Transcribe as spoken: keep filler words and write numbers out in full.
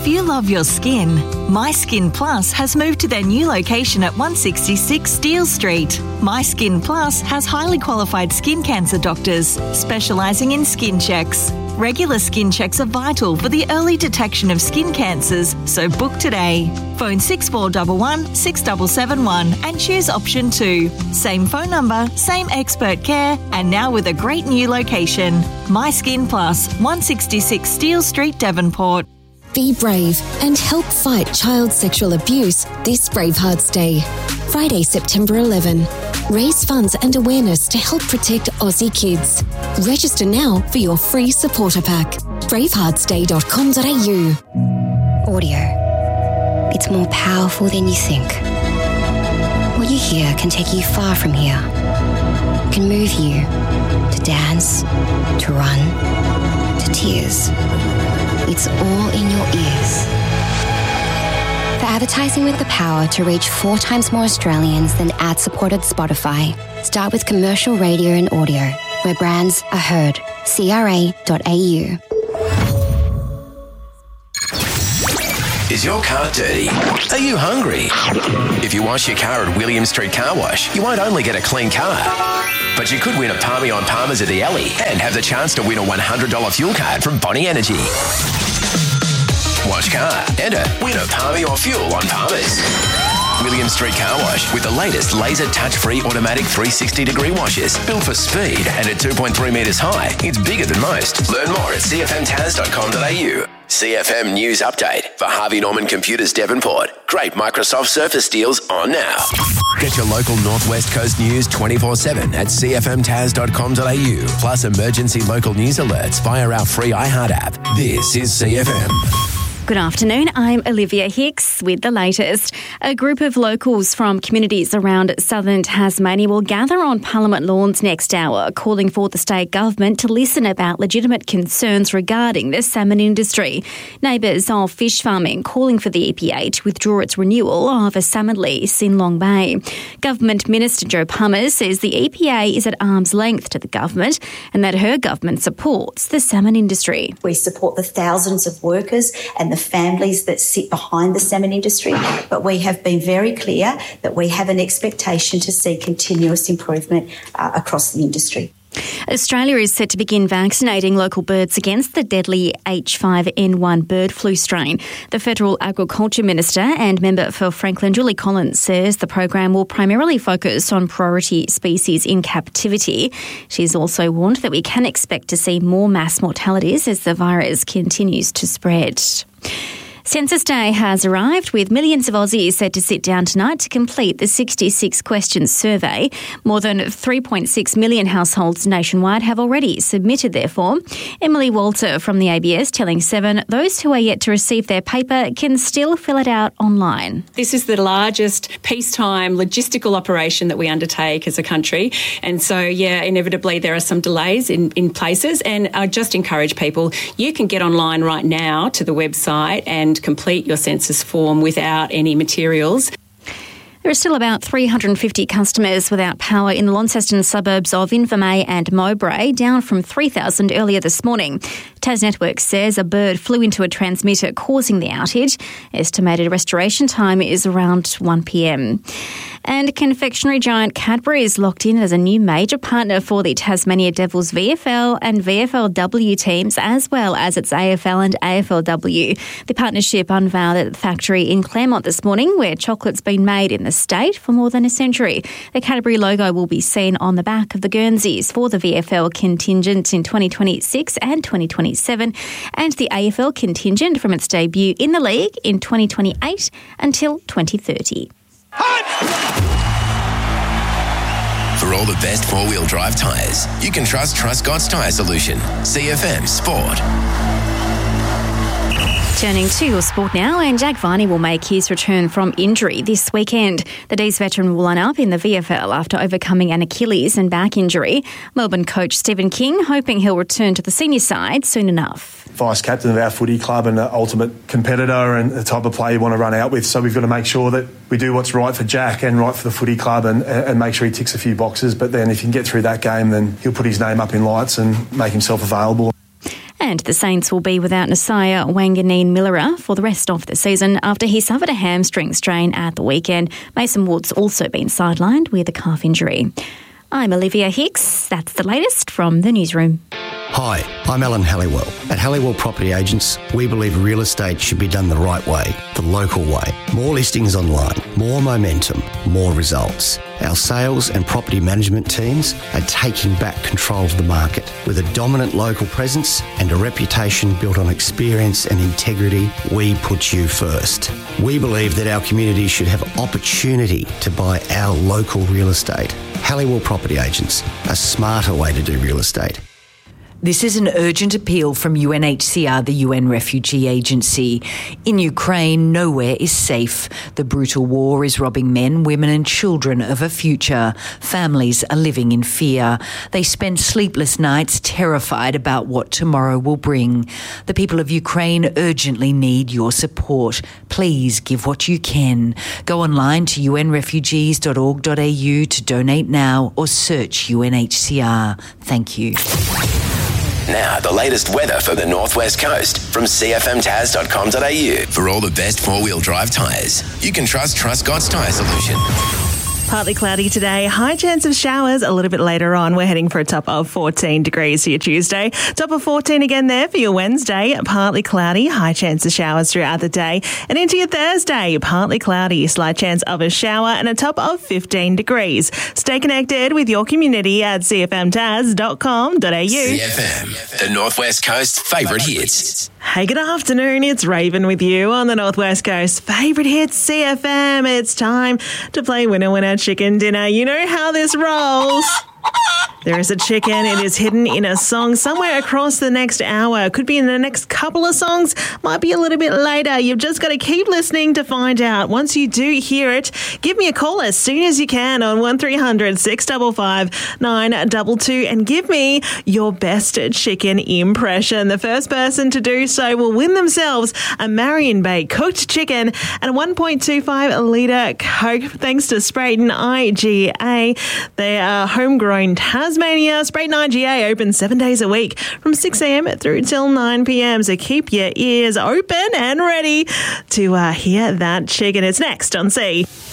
you love your skin, My Skin Plus has moved to their new location at one sixty-six Steele Street. My Skin Plus has highly qualified skin cancer doctors specialising in skin checks. Regular skin checks are vital for the early detection of skin cancers, so book today. Phone six four one one, six seven seven one and choose option two. Same phone number, same expert care, and now with a great new location. My Skin Plus, one sixty-six Steele Street, Devonport. Be brave and help fight child sexual abuse this Bravehearts Day. Friday, September eleventh. Raise funds and awareness to help protect Aussie kids. Register now for your free supporter pack. bravehearts day dot com dot a u. Audio. It's more powerful than you think. What you hear can take you far from here. It can move you to dance, to run, to tears. It's all in your ears. For advertising with the power to reach four times more Australians than ad-supported Spotify, start with commercial radio and audio, where brands are heard. C R A dot A U. Is your car dirty? Are you hungry? If you wash your car at William Street Car Wash, you won't only get a clean car, but you could win a Palmy on Palmer's at the Alley and have the chance to win a one hundred dollars fuel card from Bonnie Energy. Wash car, enter, win a Palmy or fuel on Palmer's. William Street Car Wash with the latest laser touch-free automatic three sixty degree washes. Built for speed and at two point three metres high, it's bigger than most. Learn more at c f m taz dot com dot a u. C F M News Update for Harvey Norman Computers Devonport. Great Microsoft Surface deals on now. Get your local Northwest Coast news twenty-four seven at c f m taz dot com dot a u. Plus emergency local news alerts via our free iHeart app. This is C F M. Good afternoon, I'm Olivia Hicks with the latest. A group of locals from communities around southern Tasmania will gather on Parliament lawns next hour, calling for the state government to listen about legitimate concerns regarding the salmon industry. Neighbours of fish farming calling for the E P A to withdraw its renewal of a salmon lease in Long Bay. Government Minister Joe Palmer says the E P A is at arm's length to the government and that her government supports the salmon industry. We support the thousands of workers and the families that sit behind the salmon industry, but we have been very clear that we have an expectation to see continuous improvement uh, across the industry. Australia is set to begin vaccinating local birds against the deadly H five N one bird flu strain. The Federal Agriculture Minister and member for Franklin, Julie Collins, says the program will primarily focus on priority species in captivity. She's also warned that we can expect to see more mass mortalities as the virus continues to spread. Census Day has arrived, with millions of Aussies set to sit down tonight to complete the sixty-six questions survey. More than three point six million households nationwide have already submitted their form. Emily Walter from the A B S telling Seven those who are yet to receive their paper can still fill it out online. This is the largest peacetime logistical operation that we undertake as a country. And so, yeah, inevitably there are some delays in, in places. And I just encourage people, you can get online right now to the website and complete your census form without any materials. There are still about three hundred fifty customers without power in the Launceston suburbs of Invermay and Mowbray, down from three thousand earlier this morning. TasNetworks says a bird flew into a transmitter causing the outage. Estimated restoration time is around one p m. And confectionery giant Cadbury is locked in as a new major partner for the Tasmania Devils V F L and V F L W teams, as well as its A F L and A F L W. The partnership unveiled at the factory in Claremont this morning, where chocolate's been made in the state for more than a century. The Cadbury logo will be seen on the back of the Guernseys for the V F L contingent in twenty twenty-six and twenty twenty-seven, and the A F L contingent from its debut in the league in twenty twenty-eight until twenty thirty. For all the best four-wheel drive tyres, you can trust Truscott's Tyre Solution. C F M Sport. Turning to your sport now, and Jack Viney will make his return from injury this weekend. The D's veteran will line up in the V F L after overcoming an Achilles and back injury. Melbourne coach Stephen King hoping he'll return to the senior side soon enough. Vice captain of our footy club and an ultimate competitor and the type of player you want to run out with, so we've got to make sure that we do what's right for Jack and right for the footy club and, and make sure he ticks a few boxes. But then if he can get through that game, then he'll put his name up in lights and make himself available. And the Saints will be without Nasiah Wanganeen-Millera for the rest of the season after he suffered a hamstring strain at the weekend. Mason Wood's also been sidelined with a calf injury. I'm Olivia Hicks. That's the latest from the newsroom. Hi, I'm Alan Halliwell. At Halliwell Property Agents, we believe real estate should be done the right way, the local way. More listings online, more momentum, more results. Our sales and property management teams are taking back control of the market. With a dominant local presence and a reputation built on experience and integrity, we put you first. We believe that our community should have opportunity to buy our local real estate. Halliwell Property Agents, a smarter way to do real estate. This is an urgent appeal from U N H C R, the U N Refugee Agency. In Ukraine, nowhere is safe. The brutal war is robbing men, women and children of a future. Families are living in fear. They spend sleepless nights terrified about what tomorrow will bring. The people of Ukraine urgently need your support. Please give what you can. Go online to u n refugees dot org dot a u to donate now or search U N H C R. Thank you. Now, the latest weather for the Northwest Coast from c f m taz dot com dot a u. For all the best four-wheel drive tyres, you can trust Truscott's Tyre Solution. Partly cloudy today. High chance of showers a little bit later on. We're heading for a top of fourteen degrees for your Tuesday. Top of fourteen again there for your Wednesday. Partly cloudy. High chance of showers throughout the day. And into your Thursday, partly cloudy. Slight chance of a shower and a top of fifteen degrees. Stay connected with your community at c f m taz dot com dot a u. C F M, the Northwest Coast's favourite hits. Hey, good afternoon. It's Raven with you on the Northwest Coast. Favourite hits, C F M. It's time to play Winner Winner Chicken Dinner. You know how this rolls. There is a chicken. It is hidden in a song somewhere across the next hour. Could be in the next couple of songs. Might be a little bit later. You've just got to keep listening to find out. Once you do hear it, give me a call as soon as you can on one three hundred six five five nine two two and give me your best chicken impression. The first person to do so will win themselves a Marion Bay cooked chicken and a one point two five litre Coke thanks to Sprayton I G A. They are homegrown Tasmania. Sprayton I G A open seven days a week from six a m through till nine p m. So keep your ears open and ready to uh, hear that chicken. It's next on C.